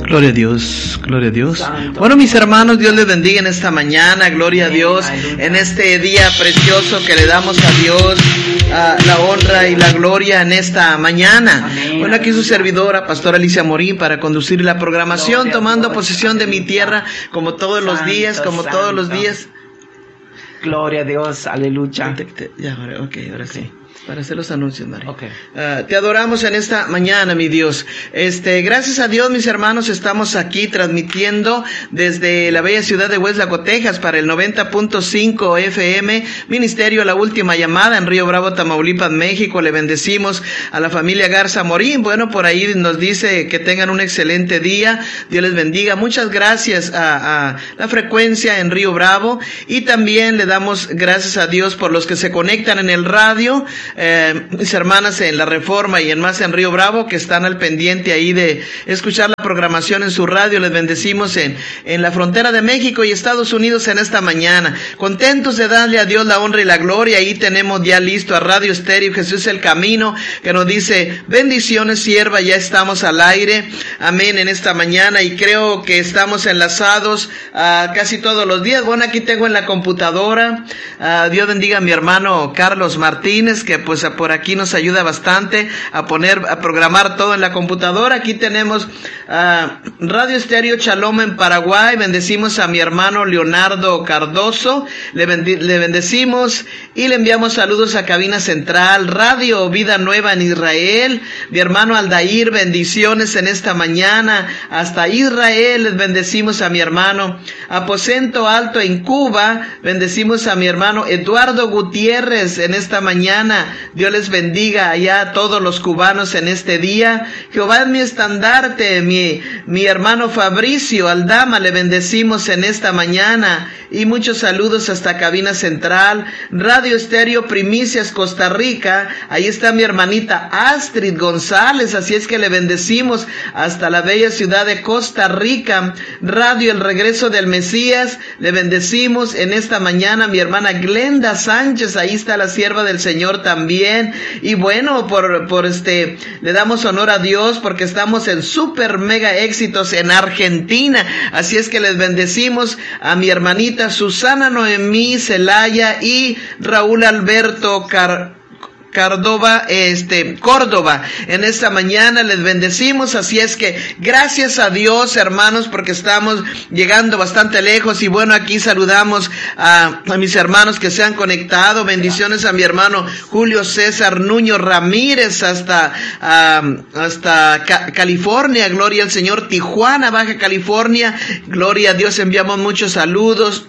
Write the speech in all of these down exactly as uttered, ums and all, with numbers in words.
Gloria a Dios, gloria a Dios. Bueno, mis hermanos, Dios les bendiga en esta mañana, gloria a Dios, en este día precioso que le damos a Dios uh, la honra y la gloria en esta mañana. Bueno, aquí su servidora, Pastora Alicia Morín, para conducir la programación, tomando posesión de mi tierra, como todos los días, como todos los días. Gloria a Dios, aleluya. Ya, ok, ahora sí. Para hacer los anuncios, María. Okay. Uh, te adoramos en esta mañana, mi Dios. Este, gracias a Dios, mis hermanos, estamos aquí transmitiendo desde la bella ciudad de Weslaco, Texas, para el noventa punto cinco F M, Ministerio La Última Llamada, en Río Bravo, Tamaulipas, México. Le bendecimos a la familia Garza Morín. Bueno, por ahí nos dice que tengan un excelente día. Dios les bendiga. Muchas gracias a, a la frecuencia en Río Bravo. Y también le damos gracias a Dios por los que se conectan en el radio. Eh, mis hermanas en La Reforma y en más en Río Bravo, que están al pendiente ahí de escuchar la programación en su radio. Les bendecimos en, en la frontera de México y Estados Unidos en esta mañana. Contentos de darle a Dios la honra y la gloria. Ahí tenemos ya listo a Radio Estéreo Jesús el Camino, que nos dice: bendiciones, sierva, ya estamos al aire. Amén, en esta mañana, y creo que estamos enlazados uh, casi todos los días. Bueno, aquí tengo en la computadora, uh, Dios bendiga a mi hermano Carlos Martínez, que pues por aquí nos ayuda bastante a poner, a programar todo en la computadora. Aquí tenemos uh, Radio Estéreo Shalom en Paraguay. Bendecimos a mi hermano Leonardo Cardoso, le, bendi- le bendecimos y le enviamos saludos a Cabina Central. Radio Vida Nueva en Israel, mi hermano Aldair, bendiciones en esta mañana hasta Israel. Les bendecimos a mi hermano Aposento Alto en Cuba. Bendecimos a mi hermano Eduardo Gutiérrez en esta mañana. Dios les bendiga allá a todos los cubanos en este día. Jehová es mi estandarte. Mi, mi hermano Fabricio Aldama, le bendecimos en esta mañana. Y muchos saludos hasta Cabina Central. Radio Estéreo Primicias, Costa Rica. Ahí está mi hermanita Astrid González. Así es que le bendecimos hasta la bella ciudad de Costa Rica. Radio El Regreso del Mesías. Le bendecimos en esta mañana mi hermana Glenda Sánchez. Ahí está la sierva del Señor también. Y bueno, por, por este, le damos honor a Dios porque estamos en super mega éxitos en Argentina. Así es que les bendecimos a mi hermanita Susana Noemí Celaya y Raúl Alberto Car Córdoba, este, Córdoba. En esta mañana les bendecimos, así es que gracias a Dios, hermanos, porque estamos llegando bastante lejos. Y bueno, aquí saludamos a, a mis hermanos que se han conectado. Bendiciones a mi hermano Julio César Nuño Ramírez hasta, um, hasta Ca- California. Gloria al Señor. Tijuana, Baja California. Gloria a Dios, enviamos muchos saludos.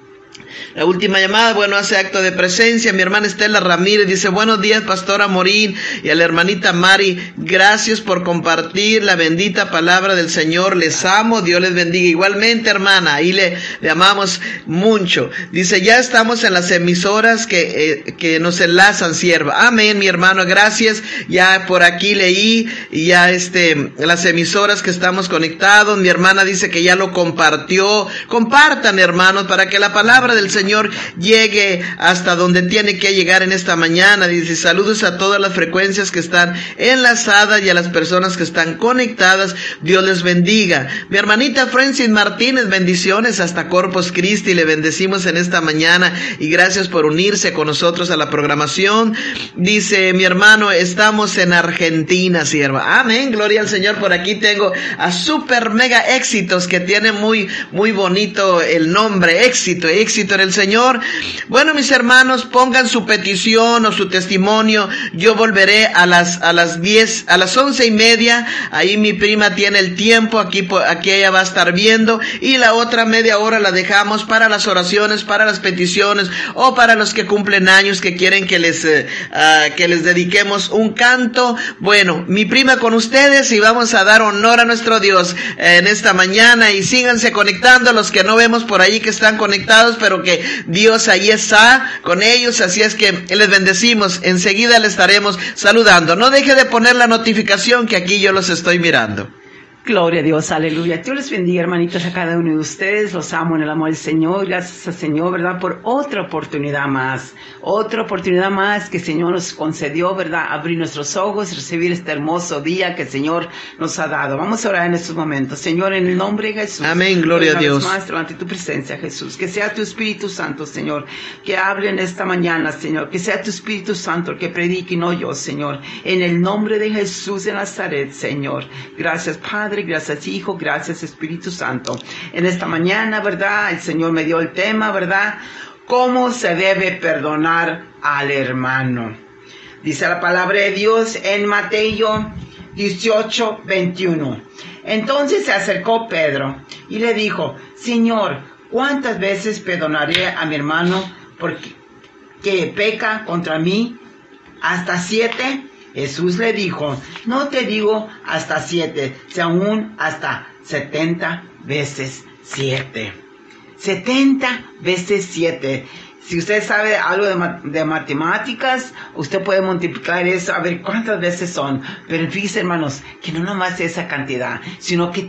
La última llamada, bueno, hace acto de presencia. Mi hermana Estela Ramírez dice: buenos días, Pastora Morín, y a la hermanita Mari, gracias por compartir la bendita palabra del Señor. Les amo, Dios les bendiga. Igualmente, hermana, ahí le, le amamos mucho. Dice: ya estamos en las emisoras que, eh, que nos enlazan, sierva. Amén, mi hermano, gracias. Ya por aquí leí, y ya este, las emisoras que estamos conectados. Mi hermana dice que ya lo compartió. Compartan, hermanos, para que la palabra del Señor Señor llegue hasta donde tiene que llegar en esta mañana. Dice: saludos a todas las frecuencias que están enlazadas y a las personas que están conectadas. Dios les bendiga. Mi hermanita Francis Martínez, bendiciones hasta Corpus Christi. Le bendecimos en esta mañana y gracias por unirse con nosotros a la programación. Dice mi hermano: estamos en Argentina, sierva. Amén, gloria al Señor. Por aquí tengo a Super Mega Éxitos, que tiene muy, muy bonito el nombre, éxito, éxito en el Señor. Bueno, mis hermanos, pongan su petición o su testimonio. Yo volveré a las a las diez, a las once y media. Ahí mi prima tiene el tiempo. Aquí, aquí ella va a estar viendo. Y la otra media hora la dejamos para las oraciones, para las peticiones o para los que cumplen años, que quieren que les eh, uh, que les dediquemos un canto. Bueno, mi prima con ustedes, y vamos a dar honor a nuestro Dios eh, en esta mañana. Y síganse conectando los que no vemos por ahí que están conectados, pero que Dios ahí está con ellos. Así es que les bendecimos. Enseguida les estaremos saludando. No deje de poner la notificación, que aquí yo los estoy mirando. Gloria a Dios, aleluya. Dios les bendiga, hermanitos, a cada uno de ustedes. Los amo en el amor del Señor. Gracias al Señor, ¿verdad? Por otra oportunidad más. Otra oportunidad más que el Señor nos concedió, ¿verdad? Abrir nuestros ojos, recibir este hermoso día que el Señor nos ha dado. Vamos a orar en estos momentos. Señor, en el nombre de Jesús. Amén, gloria a Dios. Más delante de tu presencia, Jesús. Que sea tu Espíritu Santo, Señor, que hable en esta mañana, Señor. Que sea tu Espíritu Santo el que predique y no yo, Señor. En el nombre de Jesús de Nazaret, Señor. Gracias, Padre. Gracias, Hijo, gracias, Espíritu Santo. En esta mañana, ¿verdad? El Señor me dio el tema, ¿verdad? ¿Cómo se debe perdonar al hermano? Dice la palabra de Dios en Mateo dieciocho, veintiuno. Entonces se acercó Pedro y le dijo, Señor, ¿cuántas veces perdonaré a mi hermano porque que peca contra mí? ¿Hasta siete? Jesús le dijo, no te digo hasta siete, sino aún hasta setenta veces siete. Setenta veces siete. Si usted sabe algo de, ma- de matemáticas, usted puede multiplicar eso, a ver cuántas veces son. Pero fíjese, hermanos, que no nomás esa cantidad, sino que